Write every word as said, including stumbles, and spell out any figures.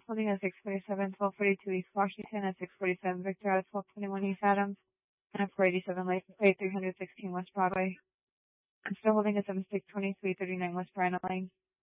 holding at six forty-seven, twelve forty-two East Washington, at six forty-seven Victor, at twelve twenty-one East Adams, and at four eighty-seven License Plate three sixteen West Broadway. I'm still holding at seven six twenty-three thirty-nine West Bryant Lane.